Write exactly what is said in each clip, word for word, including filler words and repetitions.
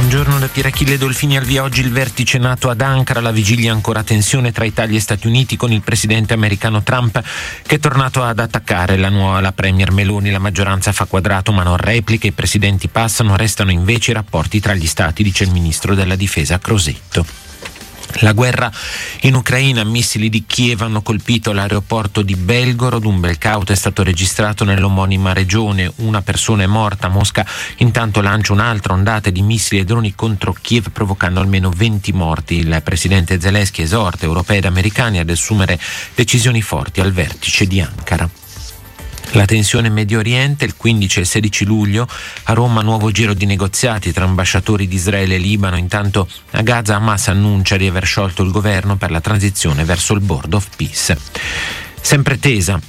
Buongiorno da Pier Achille Dolfini. Al via oggi il vertice NATO ad Ankara, la vigilia ancora tensione tra Italia e Stati Uniti, con il presidente americano Trump che è tornato ad attaccare la nuova la premier Meloni. La maggioranza fa quadrato ma non replica, i presidenti passano, restano invece i rapporti tra gli stati, dice il ministro della difesa Crosetto. La guerra in Ucraina, missili di Kiev hanno colpito l'aeroporto di Belgorod, un bel caos è stato registrato nell'omonima regione, una persona è morta. Mosca intanto lancia un'altra ondata di missili e droni contro Kiev, provocando almeno venti morti. Il presidente Zelensky esorta europei ed americani ad assumere decisioni forti al vertice di Ankara. La tensione in Medio Oriente, il quindici e il sedici luglio a Roma nuovo giro di negoziati tra ambasciatori di Israele e Libano. Intanto a Gaza Hamas annuncia di aver sciolto il governo per la transizione verso il Board of Peace. Sempre tesa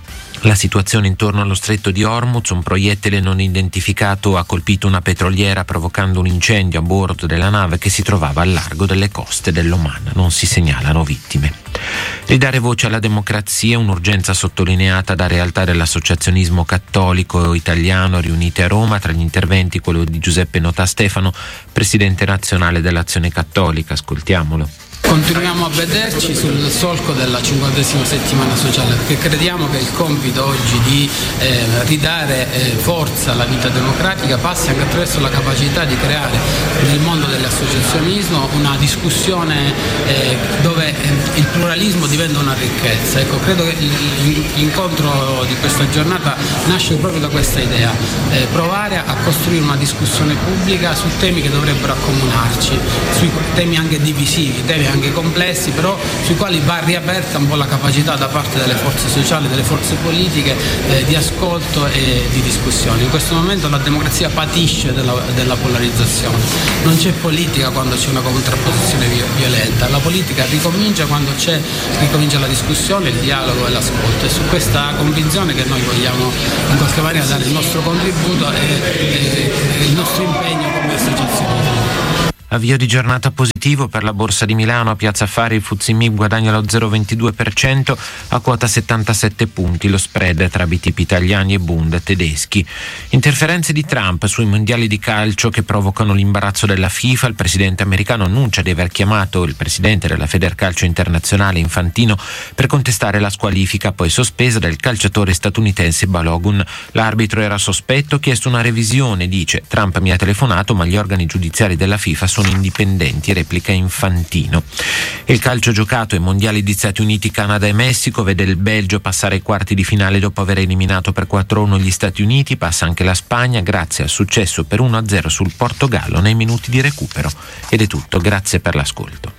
la situazione intorno allo stretto di Hormuz, un proiettile non identificato ha colpito una petroliera provocando un incendio a bordo della nave che si trovava al largo delle coste dell'Oman. Non si segnalano vittime. Ridare voce alla democrazia, un'urgenza sottolineata da realtà dell'associazionismo cattolico italiano riunite a Roma, tra gli interventi quello di Giuseppe Nota Stefano, presidente nazionale dell'Azione Cattolica. Ascoltiamolo. Continuiamo a vederci sul solco della cinquantesima settimana sociale, perché crediamo che il compito oggi di eh, ridare eh, forza alla vita democratica passi anche attraverso la capacità di creare nel mondo dell'associazionismo una discussione eh, dove il pluralismo diventa una ricchezza. Ecco, credo che l'incontro di questa giornata nasce proprio da questa idea, eh, provare a costruire una discussione pubblica su temi che dovrebbero accomunarci, sui temi anche divisivi, temi anche complessi, però sui quali va riaperta un po' la capacità da parte delle forze sociali, delle forze politiche eh, di ascolto e di discussione. In questo momento la democrazia patisce della, della polarizzazione. Non c'è politica quando c'è una contrapposizione violenta, la politica ricomincia quando c'è ricomincia la discussione, il dialogo e l'ascolto. È su questa convinzione che noi vogliamo in qualche maniera dare il nostro contributo e, e il nostro impegno come associazione. Avvio di giornata positivo per la Borsa di Milano. A Piazza Affari il F T S E M I B guadagna lo zero virgola ventidue per cento a quota settantasette punti, lo spread tra B T P italiani e Bund tedeschi. Interferenze di Trump sui mondiali di calcio che provocano l'imbarazzo della FIFA. Il presidente americano annuncia di aver chiamato il presidente della Federcalcio Internazionale Infantino per contestare la squalifica poi sospesa del calciatore statunitense Balogun. L'arbitro era sospetto, ha chiesto una revisione, dice Trump mi ha telefonato ma gli organi giudiziari della FIFA sono sono indipendenti, replica Infantino. Il calcio giocato ai mondiali di Stati Uniti, Canada e Messico vede il Belgio passare ai quarti di finale dopo aver eliminato per quattro a uno gli Stati Uniti. Passa anche la Spagna grazie al successo per uno a zero sul Portogallo nei minuti di recupero. Ed è tutto, grazie per l'ascolto.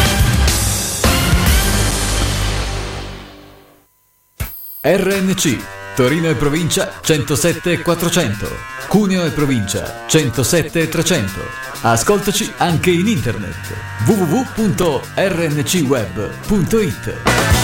R N C Torino e provincia centosette e quattrocento, Cuneo e provincia centosette e trecento. Ascoltaci anche in internet w w w punto r n c web punto i t.